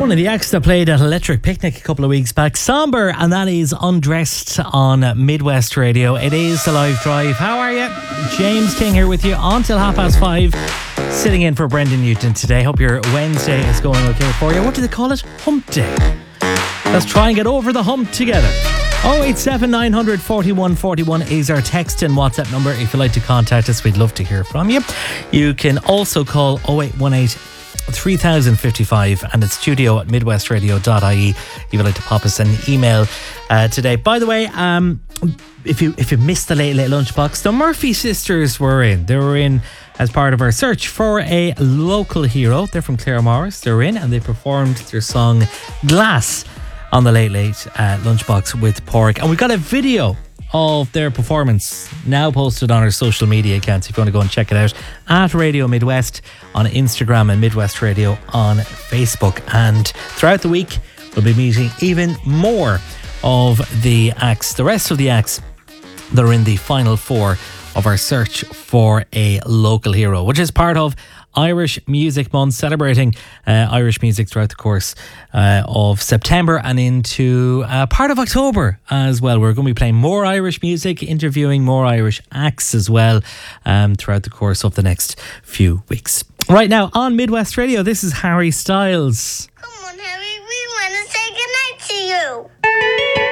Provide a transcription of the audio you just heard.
One of the acts that played at Electric Picnic a couple of weeks back, Somber, and that is Undressed on Midwest Radio. It is the live drive. How are you? James King here with you until 5:30, sitting in for Brendan Newton today. Hope your Wednesday is going okay for you. What do they call it? Hump Day. Let's try and get over the hump together. 087 900 41 41 is our text and WhatsApp number. If you'd like to contact us, we'd love to hear from you. You can also call 0818 3055 and it's studio@midwestradio.ie if you'd like to pop us an email today. By the way, if you missed the late lunchbox, the Murphy sisters were in. They were in as part of our search for a local hero. They're from Claremorris. They're in and they performed their song Glass on the late lunchbox with Porrick, and we got a video of their performance now posted on our social media accounts if you want to go and check it out, at Radio Midwest on Instagram and Midwest Radio on Facebook. And throughout the week we'll be meeting even more of the acts, the rest of the acts that are in the final four of our search for a local hero, which is part of Irish Music Month, celebrating Irish music throughout the course of September and into part of October as well. We're going to be playing more Irish music, interviewing more Irish acts as well throughout the course of the next few weeks. Right now on Midwest Radio, this is Harry Styles. Come on, Harry.